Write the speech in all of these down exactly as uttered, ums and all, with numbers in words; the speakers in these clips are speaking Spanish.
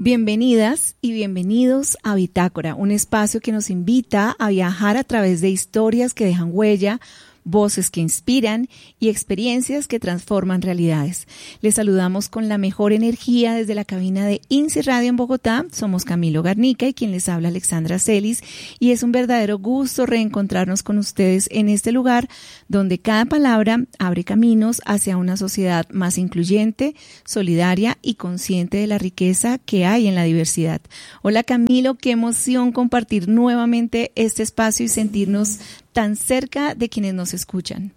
Bienvenidas y bienvenidos a Bitácora, un espacio que nos invita a viajar a través de historias que dejan huella, voces que inspiran y experiencias que transforman realidades. Les saludamos con la mejor energía desde la cabina de INSI Radio en Bogotá. Somos Camilo Garnica y quien les habla Alexandra Celis, y es un verdadero gusto reencontrarnos con ustedes en este lugar donde cada palabra abre caminos hacia una sociedad más incluyente, solidaria y consciente de la riqueza que hay en la diversidad. Hola Camilo, qué emoción compartir nuevamente este espacio y sentirnos tan cerca de quienes nos escuchan.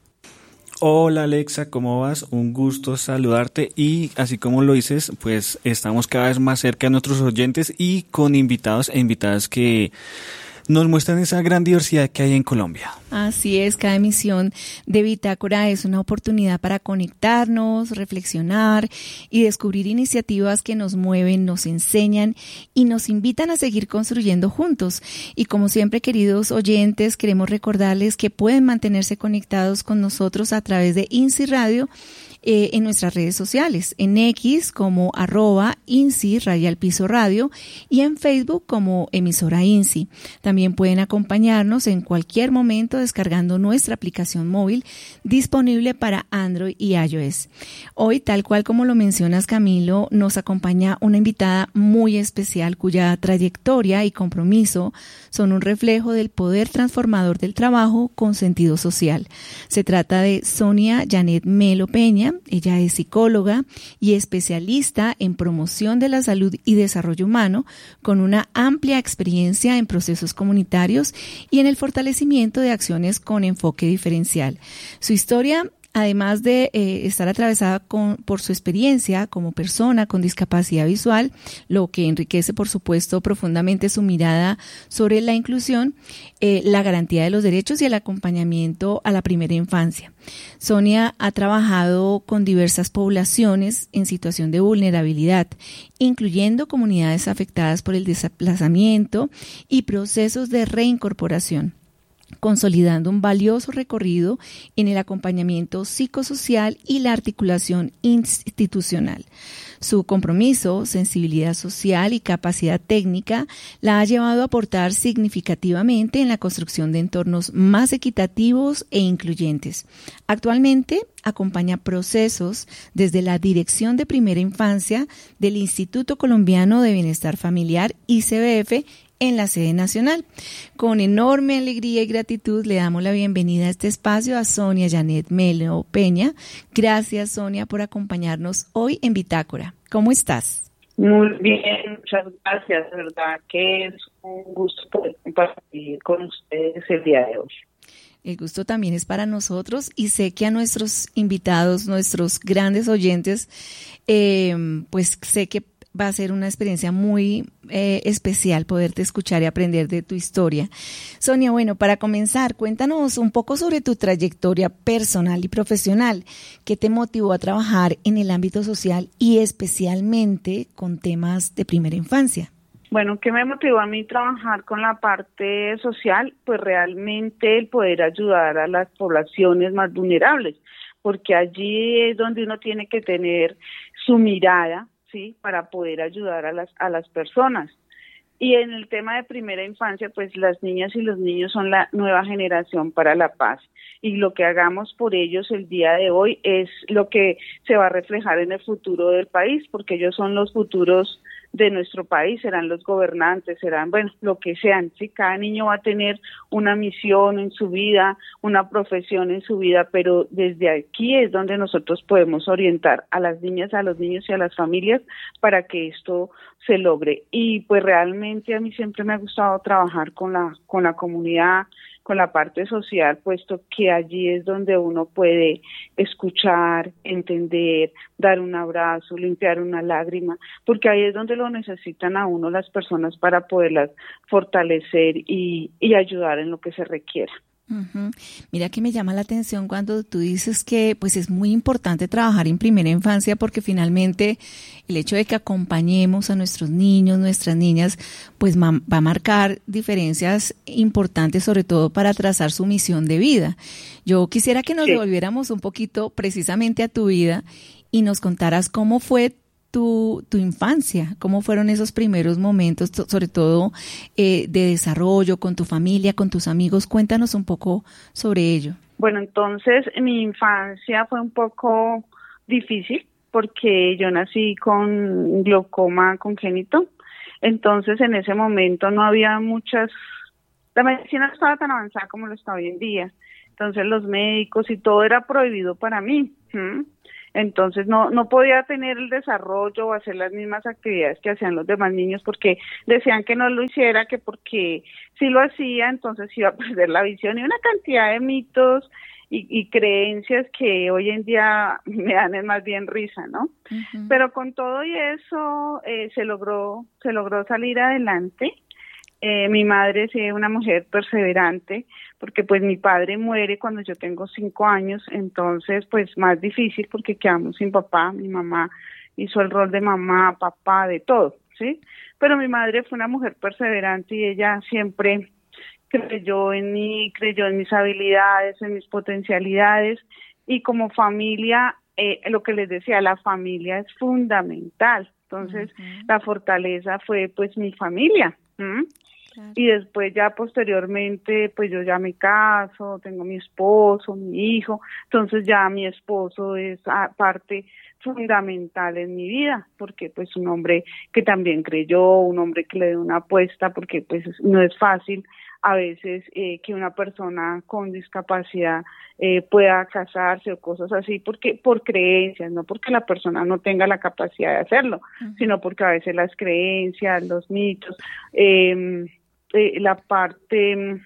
Hola Alexa, ¿cómo vas? Un gusto saludarte y así como lo dices, pues estamos cada vez más cerca de nuestros oyentes y con invitados e invitadas que nos muestran esa gran diversidad que hay en Colombia. Así es, cada emisión de Bitácora es una oportunidad para conectarnos, reflexionar y descubrir iniciativas que nos mueven, nos enseñan y nos invitan a seguir construyendo juntos. Y como siempre, queridos oyentes, queremos recordarles que pueden mantenerse conectados con nosotros a través de INSI Radio, Eh, en nuestras redes sociales, en X como arroba INSI Rayal Piso Radio y en Facebook como emisora INSI. También pueden acompañarnos en cualquier momento descargando nuestra aplicación móvil disponible para Android y iOS. Hoy, tal cual como lo mencionas Camilo, nos acompaña una invitada muy especial cuya trayectoria y compromiso son un reflejo del poder transformador del trabajo con sentido social. Se trata de Sonia Janet Melo Peña. Ella es psicóloga y especialista en promoción de la salud y desarrollo humano, con una amplia experiencia en procesos comunitarios y en el fortalecimiento de acciones con enfoque diferencial. Su historia, además de eh, estar atravesada con, por su experiencia como persona con discapacidad visual, lo que enriquece, por supuesto, profundamente su mirada sobre la inclusión, eh, la garantía de los derechos y el acompañamiento a la primera infancia. Sonia ha trabajado con diversas poblaciones en situación de vulnerabilidad, incluyendo comunidades afectadas por el desplazamiento y procesos de reincorporación, consolidando un valioso recorrido en el acompañamiento psicosocial y la articulación institucional. Su compromiso, sensibilidad social y capacidad técnica la ha llevado a aportar significativamente en la construcción de entornos más equitativos e incluyentes. Actualmente acompaña procesos desde la Dirección de Primera Infancia del Instituto Colombiano de Bienestar Familiar, I C B F, en la sede nacional. Con enorme alegría y gratitud le damos la bienvenida a este espacio a Sonia Janet Melo Peña. Gracias, Sonia, por acompañarnos hoy en Bitácora. ¿Cómo estás? Muy bien, muchas gracias. De verdad que es un gusto poder compartir con ustedes el día de hoy. El gusto también es para nosotros y sé que a nuestros invitados, nuestros grandes oyentes, eh, pues sé que va a ser una experiencia muy eh, especial poderte escuchar y aprender de tu historia. Sonia, bueno, para comenzar, cuéntanos un poco sobre tu trayectoria personal y profesional. ¿Qué te motivó a trabajar en el ámbito social y especialmente con temas de primera infancia? Bueno, ¿qué me motivó a mí trabajar con la parte social? Pues realmente el poder ayudar a las poblaciones más vulnerables, porque allí es donde uno tiene que tener su mirada, ¿sí?, para poder ayudar a las a las personas. Y en el tema de primera infancia, pues las niñas y los niños son la nueva generación para la paz. Y lo que hagamos por ellos el día de hoy es lo que se va a reflejar en el futuro del país, porque ellos son los futuros de nuestro país, serán los gobernantes, serán, bueno, lo que sean, sí, cada niño va a tener una misión en su vida, una profesión en su vida, pero desde aquí es donde nosotros podemos orientar a las niñas, a los niños y a las familias para que esto se logre. Y pues realmente a mí siempre me ha gustado trabajar con la, con la comunidad, con la parte social, puesto que allí es donde uno puede escuchar, entender, dar un abrazo, limpiar una lágrima, porque ahí es donde lo necesitan a uno las personas para poderlas fortalecer y, y ayudar en lo que se requiera. Uh-huh. Mira que me llama la atención cuando tú dices que pues es muy importante trabajar en primera infancia, porque finalmente el hecho de que acompañemos a nuestros niños, nuestras niñas, pues ma- va a marcar diferencias importantes, sobre todo para trazar su misión de vida. Yo quisiera que nos sí. devolviéramos un poquito precisamente a tu vida y nos contaras cómo fue tu, tu infancia? ¿Cómo fueron esos primeros momentos, sobre todo eh, de desarrollo con tu familia, con tus amigos? Cuéntanos un poco sobre ello. Bueno, entonces mi infancia fue un poco difícil porque yo nací con glaucoma congénito. Entonces en ese momento no había muchas, la medicina no estaba tan avanzada como lo está hoy en día. Entonces los médicos y todo era prohibido para mí. ¿Mm? Entonces no no podía tener el desarrollo o hacer las mismas actividades que hacían los demás niños porque decían que no lo hiciera, que porque si lo hacía entonces iba a perder la visión y una cantidad de mitos y, y creencias que hoy en día me dan es más bien risa, ¿no? Uh-huh. Pero con todo y eso eh, se logró se logró salir adelante. Eh, mi madre es una mujer perseverante porque pues mi padre muere cuando yo tengo cinco años, entonces pues más difícil porque quedamos sin papá. Mi mamá hizo el rol de mamá, papá, de todo, ¿sí? Pero mi madre fue una mujer perseverante y ella siempre creyó en mí, creyó en mis habilidades, en mis potencialidades y como familia, eh, lo que les decía, la familia es fundamental. Entonces uh-huh. la fortaleza fue pues mi familia. ¿Mm? Claro. Y después ya posteriormente pues yo ya me caso, tengo mi esposo, mi hijo, entonces ya mi esposo es parte fundamental en mi vida, porque pues un hombre que también creyó, un hombre que le dio una apuesta, porque pues no es fácil a veces eh, que una persona con discapacidad eh, pueda casarse o cosas así, porque por creencias, no porque la persona no tenga la capacidad de hacerlo, uh-huh. sino porque a veces las creencias, los mitos, eh, eh, la parte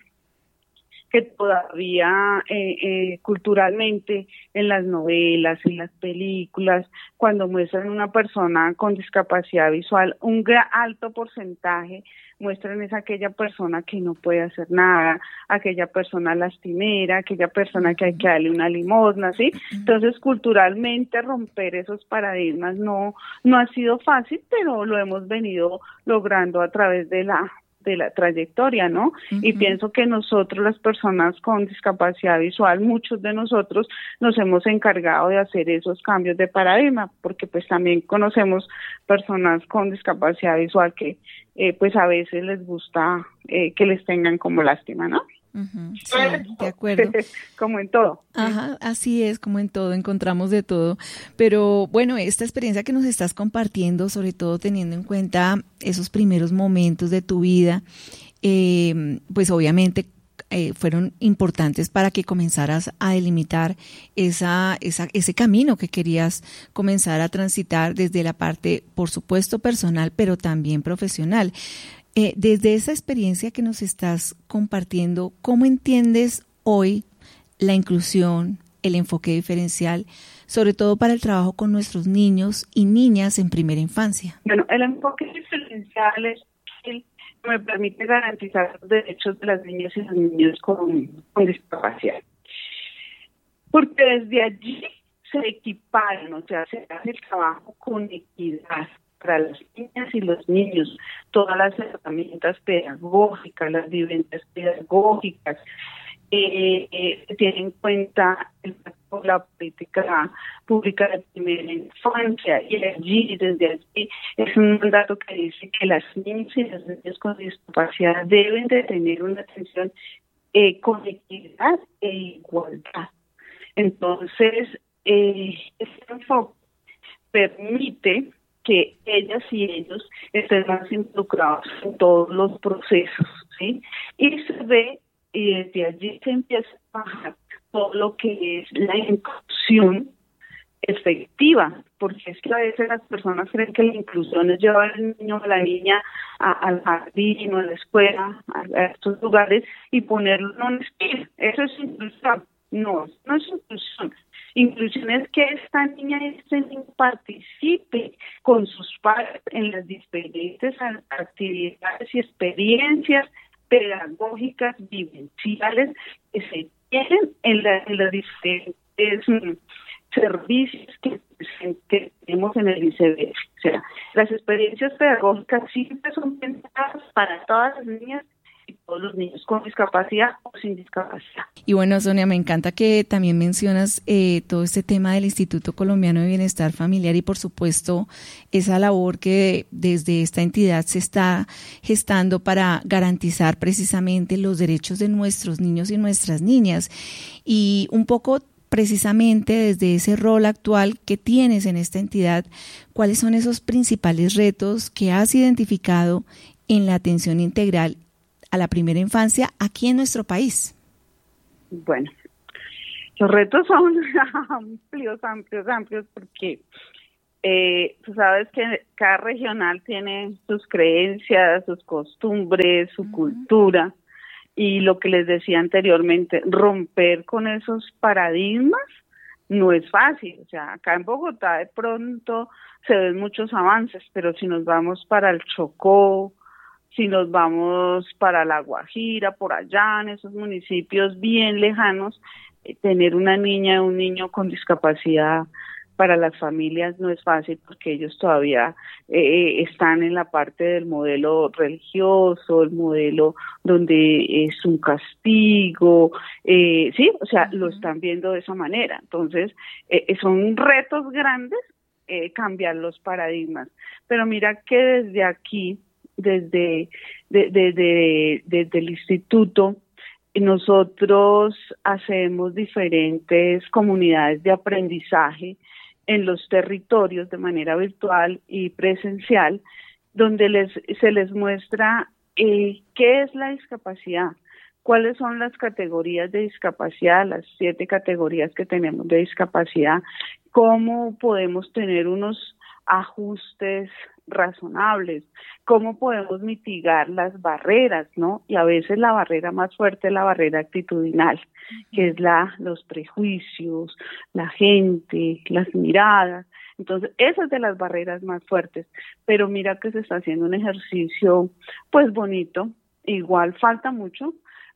que todavía eh, eh, culturalmente en las novelas, en las películas, cuando muestran una persona con discapacidad visual, un gran, alto porcentaje muestran es aquella persona que no puede hacer nada, aquella persona lastimera, aquella persona que hay que darle una limosna, ¿sí? Entonces, culturalmente romper esos paradigmas no no ha sido fácil, pero lo hemos venido logrando a través de la de la trayectoria, ¿no? Uh-huh. Y pienso que nosotros, las personas con discapacidad visual, muchos de nosotros nos hemos encargado de hacer esos cambios de paradigma, porque pues también conocemos personas con discapacidad visual que eh, pues a veces les gusta eh, que les tengan como lástima, ¿no? Uh-huh. Sí, de acuerdo. Como en todo. Ajá, así es, como en todo, encontramos de todo. Pero bueno, esta experiencia que nos estás compartiendo, sobre todo teniendo en cuenta esos primeros momentos de tu vida, eh, pues obviamente eh, fueron importantes para que comenzaras a delimitar esa, esa, ese camino que querías comenzar a transitar desde la parte, por supuesto, personal, pero también profesional. Eh, desde esa experiencia que nos estás compartiendo, ¿cómo entiendes hoy la inclusión, el enfoque diferencial, sobre todo para el trabajo con nuestros niños y niñas en primera infancia? Bueno, el enfoque diferencial es el que me permite garantizar los derechos de las niñas y los niños con, con discapacidad. Porque desde allí se equiparan, o sea, se hace el trabajo con equidad para las niñas y los niños, todas las herramientas pedagógicas, las vivencias pedagógicas, eh, eh, se tiene en cuenta el, la política pública de primera infancia, y allí, desde allí, es un mandato que dice que las niñas y los niños con discapacidad deben de tener una atención eh, con equidad e igualdad. Entonces, eh, este enfoque permite que ellas y ellos estén más involucrados en todos los procesos, ¿sí? Y se ve, y desde allí se empieza a bajar todo lo que es la inclusión efectiva, porque es que a veces las personas creen que la inclusión es llevar al niño o a la niña a, al jardín o a la escuela, a, a estos lugares, y ponerlo en un estilo. Eso es inclusión. No, no es inclusión. Inclusión es que esta niña y este niño participe con sus padres en las diferentes actividades y experiencias pedagógicas, vivenciales que se tienen en, la, en los diferentes um, servicios que, que tenemos en el I C B F. O sea, las experiencias pedagógicas siempre son pensadas para todas las niñas y todos los niños con discapacidad o sin discapacidad. Y bueno, Sonia, me encanta que también mencionas eh, todo este tema del Instituto Colombiano de Bienestar Familiar y por supuesto esa labor que desde esta entidad se está gestando para garantizar precisamente los derechos de nuestros niños y nuestras niñas. Y un poco precisamente desde ese rol actual que tienes en esta entidad, ¿cuáles son esos principales retos que has identificado en la atención integral a la primera infancia aquí en nuestro país? Bueno, los retos son amplios, amplios, amplios, porque eh, tú sabes que cada regional tiene sus creencias, sus costumbres, su uh-huh. cultura, y lo que les decía anteriormente, romper con esos paradigmas no es fácil. O sea, acá en Bogotá de pronto se ven muchos avances, pero si nos vamos para el Chocó, si nos vamos para La Guajira, por allá en esos municipios bien lejanos, eh, tener una niña o un niño con discapacidad para las familias no es fácil porque ellos todavía eh, están en la parte del modelo religioso, el modelo donde es un castigo, eh, sí, o sea, lo están viendo de esa manera. Entonces, eh, son retos grandes eh, cambiar los paradigmas. Pero mira que desde aquí, desde, de, de, de, desde el instituto, nosotros hacemos diferentes comunidades de aprendizaje en los territorios de manera virtual y presencial, donde les se les muestra eh, qué es la discapacidad, cuáles son las categorías de discapacidad, las siete categorías que tenemos de discapacidad, cómo podemos tener unos ajustes razonables, cómo podemos mitigar las barreras, ¿no? Y a veces la barrera más fuerte es la barrera actitudinal, que es la los prejuicios, la gente, las miradas. Entonces, esa es de las barreras más fuertes. Pero mira que se está haciendo un ejercicio, pues bonito. Igual falta mucho,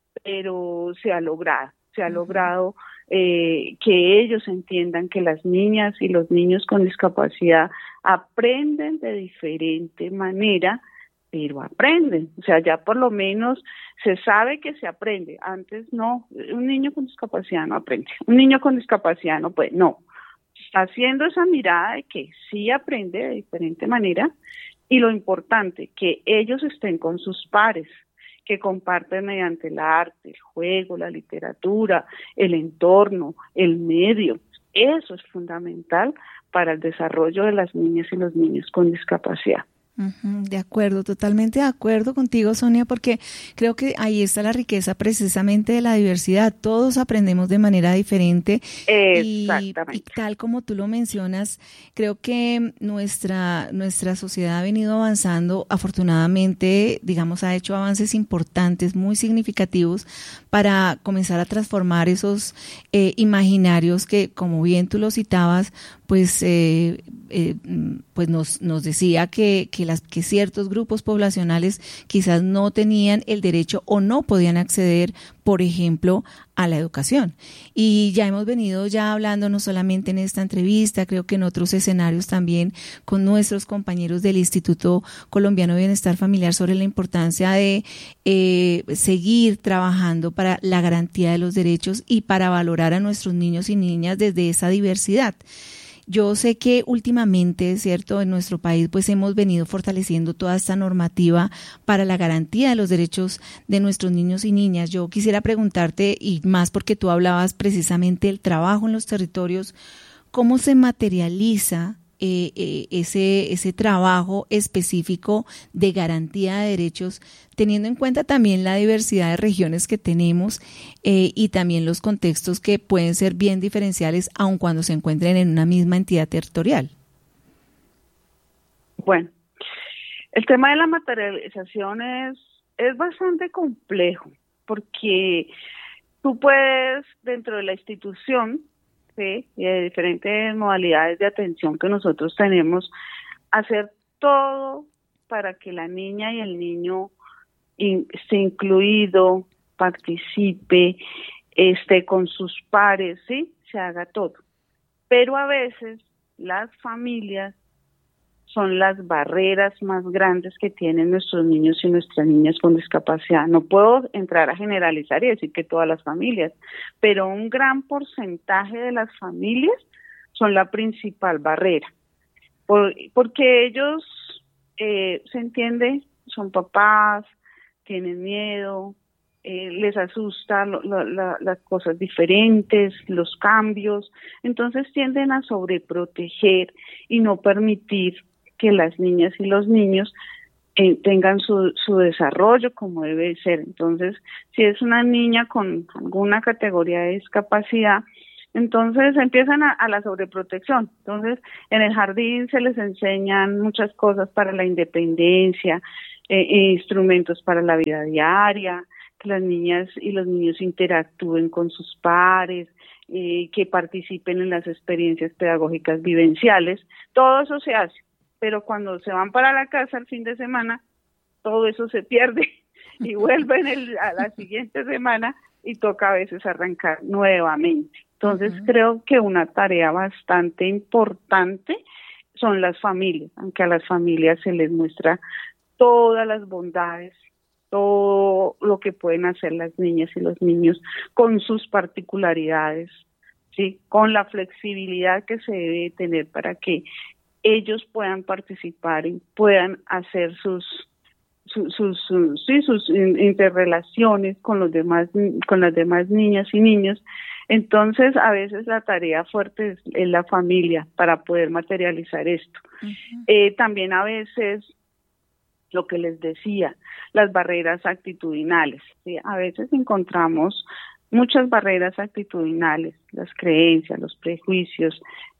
pero se ha logrado. Se ha logrado eh, que ellos entiendan que las niñas y los niños con discapacidad aprenden de diferente manera, pero aprenden. O sea, ya por lo menos se sabe que se aprende. Antes no, un niño con discapacidad no aprende. Un niño con discapacidad no puede, no. Está haciendo esa mirada de que sí aprende de diferente manera y lo importante, que ellos estén con sus pares, que comparten mediante el arte, el juego, la literatura, el entorno, el medio. Eso es fundamental para el desarrollo de las niñas y los niños con discapacidad. Uh-huh, de acuerdo, totalmente de acuerdo contigo, Sonia, porque creo que ahí está la riqueza precisamente de la diversidad. Todos aprendemos de manera diferente y, y tal como tú lo mencionas, creo que nuestra nuestra sociedad ha venido avanzando. Afortunadamente, digamos, ha hecho avances importantes, muy significativos para comenzar a transformar esos eh, imaginarios que, como bien tú lo citabas, pues eh, eh, pues nos nos decía que que las que ciertos grupos poblacionales quizás no tenían el derecho o no podían acceder, por ejemplo, a la educación. Y ya hemos venido ya hablando no solamente en esta entrevista, creo que en otros escenarios también con nuestros compañeros del Instituto Colombiano de Bienestar Familiar sobre la importancia de eh, seguir trabajando para la garantía de los derechos y para valorar a nuestros niños y niñas desde esa diversidad. Yo sé que últimamente, cierto, en nuestro país pues hemos venido fortaleciendo toda esta normativa para la garantía de los derechos de nuestros niños y niñas. Yo quisiera preguntarte, y más porque tú hablabas precisamente del trabajo en los territorios, ¿cómo se materializa eh, eh, ese, ese trabajo específico de garantía de derechos, teniendo en cuenta también la diversidad de regiones que tenemos eh, y también los contextos que pueden ser bien diferenciales aun cuando se encuentren en una misma entidad territorial? Bueno, el tema de la materialización es, es bastante complejo porque tú puedes, dentro de la institución, ¿sí?, y de diferentes modalidades de atención que nosotros tenemos, hacer todo para que la niña y el niño in, esté incluido, participe, esté con sus pares, ¿sí? Se haga todo. Pero a veces las familias son las barreras más grandes que tienen nuestros niños y nuestras niñas con discapacidad. No puedo entrar a generalizar y decir que todas las familias, pero un gran porcentaje de las familias son la principal barrera, por, porque ellos, eh, se entiende, son papás, tienen miedo, eh, les asusta lo, lo, la, las cosas diferentes, los cambios, entonces tienden a sobreproteger y no permitir que las niñas y los niños eh, tengan su, su desarrollo como debe ser. Entonces, si es una niña con alguna categoría de discapacidad, entonces empiezan a, a la sobreprotección. Entonces, en el jardín se les enseñan muchas cosas para la independencia, eh, instrumentos para la vida diaria, que las niñas y los niños interactúen con sus pares, eh, que participen en las experiencias pedagógicas vivenciales. Todo eso se hace, pero cuando se van para la casa el fin de semana, todo eso se pierde y vuelven el, a la siguiente semana y toca a veces arrancar nuevamente. Entonces, uh-huh. creo que una tarea bastante importante son las familias, aunque a las familias se les muestra todas las bondades, todo lo que pueden hacer las niñas y los niños con sus particularidades, ¿sí? Con la flexibilidad que se debe tener para que ellos puedan participar y puedan hacer sus sus, sus, sus, sí, sus interrelaciones con los demás, con las demás niñas y niños. Entonces, a veces la tarea fuerte es, es la familia para poder materializar esto. Uh-huh. Eh, también a veces, lo que les decía, las barreras actitudinales, ¿sí? A veces encontramos muchas barreras actitudinales, las creencias, los prejuicios,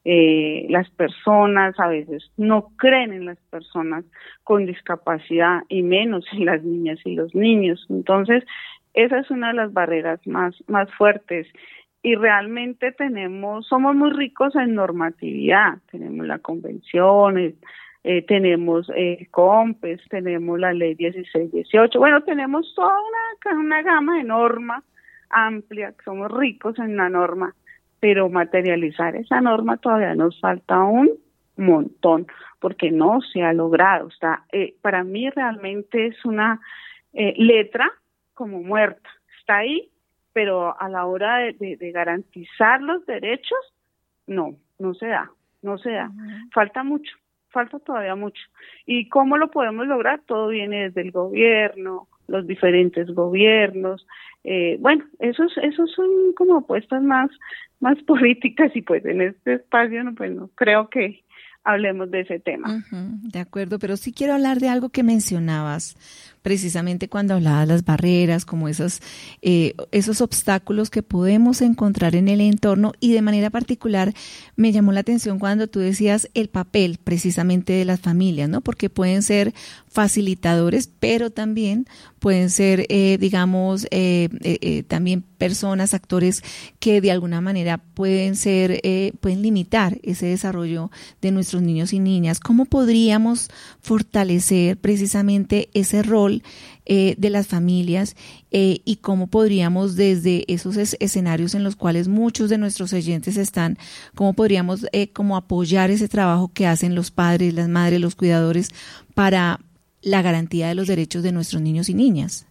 eh, las personas a veces no creen en las personas con discapacidad y menos en las niñas y los niños. Entonces, esa es una de las barreras más, más fuertes. Y realmente tenemos, somos muy ricos en normatividad, tenemos la convención, eh, eh, tenemos eh, COMPES, tenemos la ley dieciséis dieciocho, bueno, tenemos toda una, una gama de normas amplia, somos ricos en la norma, pero materializar esa norma todavía nos falta un montón, porque no se ha logrado. O sea, eh, para mí realmente es una eh, letra como muerta, está ahí, pero a la hora de, de, de garantizar los derechos, no, no se da, no se da. Uh-huh. Falta mucho, falta todavía mucho. ¿Y cómo lo podemos lograr? Todo viene desde el gobierno, los diferentes gobiernos. Eh, bueno, esos esos son como apuestas más más políticas y pues en este espacio no, pues no creo que hablemos de ese tema. Uh-huh, de acuerdo, pero sí quiero hablar de algo que mencionabas precisamente cuando hablabas de las barreras, como esos, eh, esos obstáculos que podemos encontrar en el entorno, y de manera particular me llamó la atención cuando tú decías el papel precisamente de las familias, ¿no? Porque pueden ser facilitadores, pero también pueden ser, eh, digamos, eh, eh, eh, también personas, actores que de alguna manera pueden ser, eh, pueden limitar ese desarrollo de nuestros niños y niñas. ¿Cómo podríamos fortalecer precisamente ese rol eh, de las familias eh, y cómo podríamos desde esos es- escenarios en los cuales muchos de nuestros oyentes están, cómo podríamos eh, como apoyar ese trabajo que hacen los padres, las madres, los cuidadores para la garantía de los derechos de nuestros niños y niñas?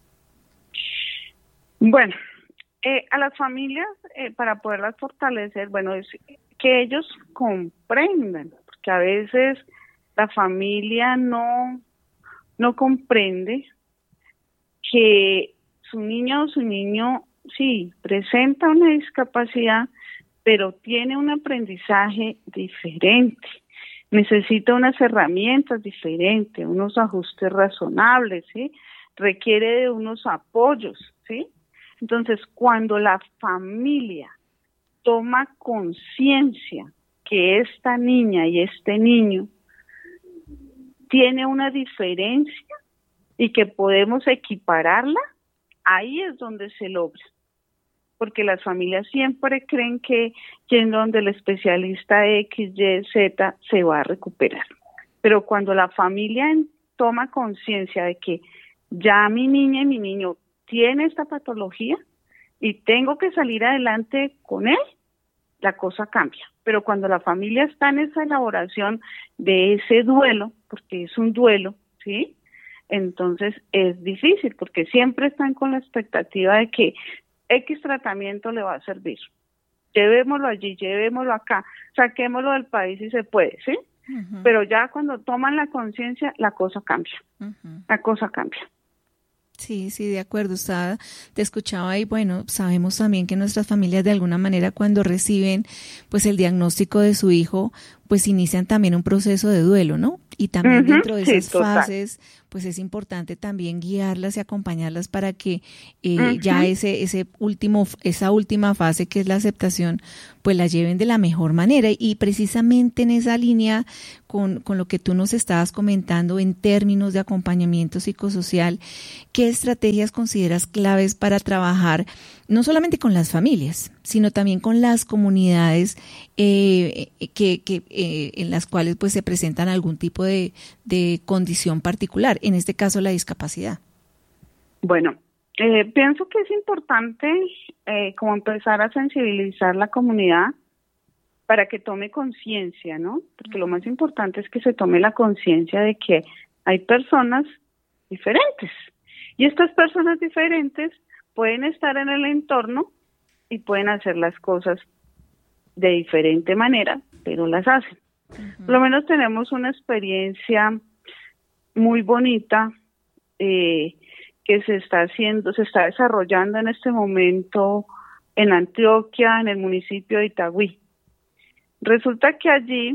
Bueno, eh, a las familias, eh, para poderlas fortalecer, bueno, es que ellos comprendan, porque a veces la familia no, no comprende que su niño o su niño, sí, presenta una discapacidad, pero tiene un aprendizaje diferente. Necesita unas herramientas diferentes, unos ajustes razonables, ¿sí? Requiere de unos apoyos, ¿sí? Entonces, cuando la familia toma conciencia que esta niña y este niño tiene una diferencia y que podemos equipararla, ahí es donde se logra. Porque las familias siempre creen que yendo donde el especialista X, Y, Z se va a recuperar. Pero cuando la familia toma conciencia de que ya mi niña y mi niño tiene esta patología y tengo que salir adelante con él, la cosa cambia. Pero cuando la familia está en esa elaboración de ese duelo, porque es un duelo, ¿sí? Entonces es difícil, porque siempre están con la expectativa de que X tratamiento le va a servir. Llevémoslo allí, llevémoslo acá, saquémoslo del país si se puede, ¿sí? Uh-huh. Pero ya cuando toman la conciencia, la cosa cambia. Uh-huh. La cosa cambia. Sí, sí, de acuerdo. Estaba, te escuchaba y bueno, sabemos también que nuestras familias de alguna manera cuando reciben pues el diagnóstico de su hijo, pues inician también un proceso de duelo, ¿no? Y también uh-huh, dentro de esas sí, fases, pues es importante también guiarlas y acompañarlas para que eh, uh-huh. ya ese ese último esa última fase que es la aceptación, pues la lleven de la mejor manera. Y precisamente en esa línea con, con lo que tú nos estabas comentando en términos de acompañamiento psicosocial, ¿qué estrategias consideras claves para trabajar no solamente con las familias, sino también con las comunidades eh, que, que eh, en las cuales pues se presentan algún tipo de, de condición particular, en este caso la discapacidad? Bueno, eh, pienso que es importante eh, como empezar a sensibilizar la comunidad para que tome conciencia, ¿no? Porque lo más importante es que se tome la conciencia de que hay personas diferentes y estas personas diferentes pueden estar en el entorno y pueden hacer las cosas de diferente manera, pero las hacen. Uh-huh. Por lo menos tenemos una experiencia muy bonita eh, que se está haciendo, se está desarrollando en este momento en Antioquia, en el municipio de Itagüí. Resulta que allí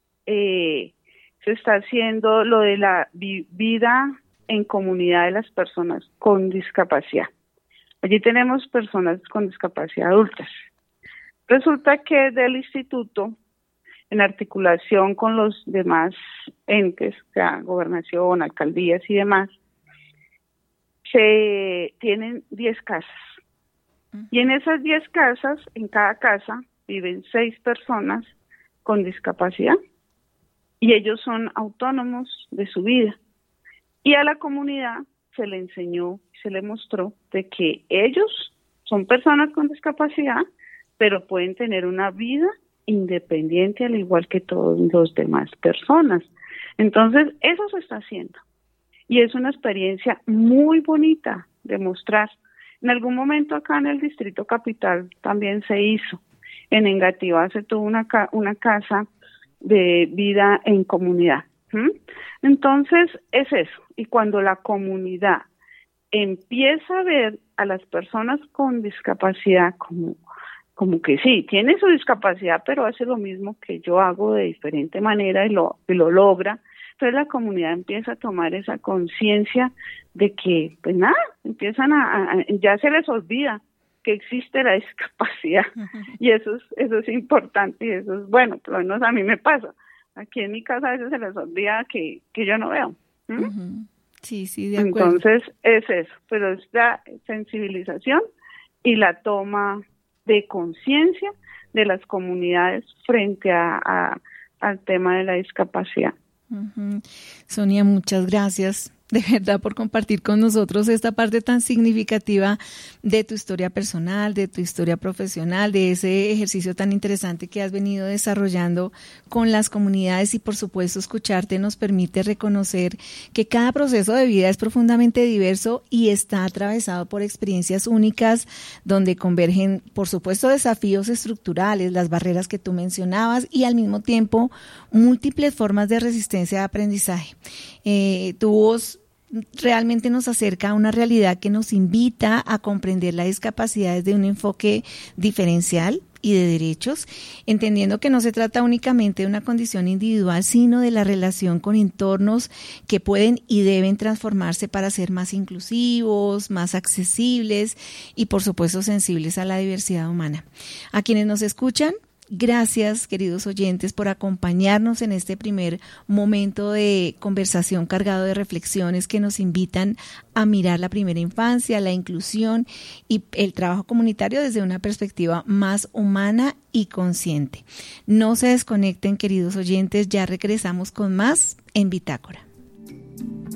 eh, se está haciendo lo de la vi- vida en comunidad de las personas con discapacidad. Allí tenemos personas con discapacidad adultas. Resulta que del instituto, en articulación con los demás entes, o sea, gobernación, alcaldías y demás, se tienen diez casas. Y en esas diez casas, en cada casa, viven seis personas con discapacidad. Y ellos son autónomos de su vida. Y a la comunidad se le enseñó, se le mostró de que ellos son personas con discapacidad, pero pueden tener una vida independiente al igual que todas las demás personas. Entonces, eso se está haciendo. Y es una experiencia muy bonita de mostrar. En algún momento acá en el Distrito Capital también se hizo. En Engativá se tuvo una, ca- una casa de vida en comunidad. ¿Mm? Entonces, es eso. Y cuando la comunidad empieza a ver a las personas con discapacidad como, como que sí, tiene su discapacidad, pero hace lo mismo que yo hago de diferente manera y lo, y lo logra, entonces la comunidad empieza a tomar esa conciencia de que, pues nada, empiezan a, a, ya se les olvida que existe la discapacidad, y eso es, eso es importante y eso es bueno, por lo menos a mí me pasa. Aquí en mi casa a veces se les olvida que, que yo no veo. ¿Mm? Uh-huh. Sí, sí, de acuerdo. Entonces es eso, pero es la sensibilización y la toma de conciencia de las comunidades frente a, a al tema de la discapacidad. Uh-huh. Sonia, muchas gracias de verdad por compartir con nosotros esta parte tan significativa de tu historia personal, de tu historia profesional, de ese ejercicio tan interesante que has venido desarrollando con las comunidades y por supuesto escucharte nos permite reconocer que cada proceso de vida es profundamente diverso y está atravesado por experiencias únicas donde convergen por supuesto desafíos estructurales, las barreras que tú mencionabas y al mismo tiempo múltiples formas de resistencia de aprendizaje. Eh, tu voz realmente nos acerca a una realidad que nos invita a comprender la discapacidad desde un enfoque diferencial y de derechos, entendiendo que no se trata únicamente de una condición individual, sino de la relación con entornos que pueden y deben transformarse para ser más inclusivos, más accesibles y, por supuesto, sensibles a la diversidad humana. A quienes nos escuchan, gracias, queridos oyentes, por acompañarnos en este primer momento de conversación cargado de reflexiones que nos invitan a mirar la primera infancia, la inclusión y el trabajo comunitario desde una perspectiva más humana y consciente. No se desconecten, queridos oyentes, ya regresamos con más en Bitácora.